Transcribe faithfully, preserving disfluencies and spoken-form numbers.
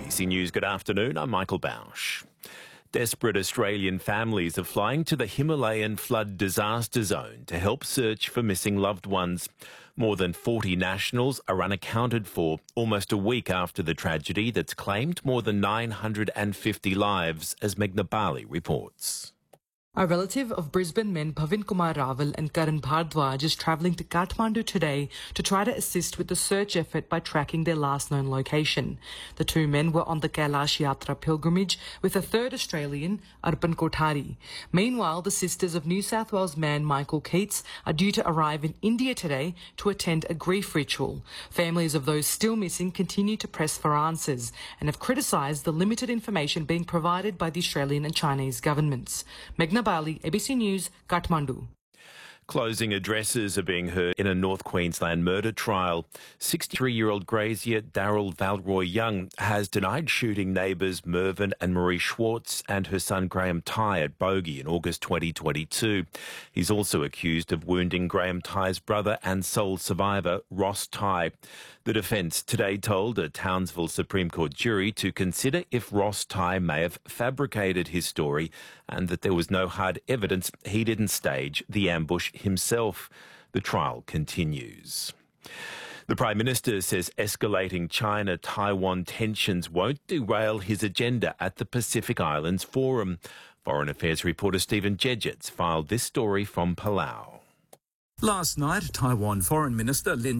B C News, good afternoon. I'm Michael Bausch. Desperate Australian families are flying to the Himalayan flood disaster zone to help search for missing loved ones. More than forty nationals are unaccounted for, almost a week after the tragedy that's claimed more than nine hundred fifty lives, as Meghna Bali reports. A relative of Brisbane men Bhavin Kumar Raval and Karan Bhardwaj is travelling to Kathmandu today to try to assist with the search effort by tracking their last known location. The two men were on the Kailash Yatra pilgrimage with a third Australian, Arpan Kothari. Meanwhile, the sisters of New South Wales man Michael Keats are due to arrive in India today to attend a grief ritual. Families of those still missing continue to press for answers and have criticised the limited information being provided by the Australian and Chinese governments. Meghna Bali, A B C News, Kathmandu. Closing addresses are being heard in a North Queensland murder trial. sixty-three-year-old grazier Daryl Valroy Young has denied shooting neighbours Mervyn and Marie Schwartz and her son Graham Tye at Bogey in August twenty twenty-two. He's also accused of wounding Graham Tye's brother and sole survivor, Ross Tye. The defence today told a Townsville Supreme Court jury to consider if Ross Tye may have fabricated his story and that there was no hard evidence he didn't stage the ambush himself. The trial continues. The Prime Minister says escalating China-Taiwan tensions won't derail his agenda at the Pacific Islands Forum. Foreign Affairs reporter Stephen Jedgetts filed this story from Palau. Last night, Taiwan Foreign Minister Lin